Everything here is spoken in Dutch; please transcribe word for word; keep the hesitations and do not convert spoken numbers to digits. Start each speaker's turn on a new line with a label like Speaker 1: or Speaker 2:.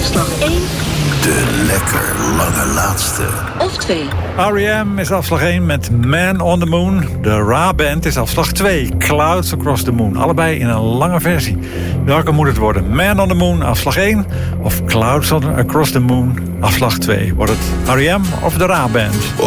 Speaker 1: afslag één.
Speaker 2: De lekker lange laatste.
Speaker 1: Of twee.
Speaker 3: R E M is afslag één met Man on the Moon. De Ra Band is afslag twee. Clouds Across the Moon. Allebei in een lange versie. Welke moet het worden? Man on the Moon, afslag één. Of Clouds Across the Moon, afslag twee. Wordt het R E M of de Ra Band?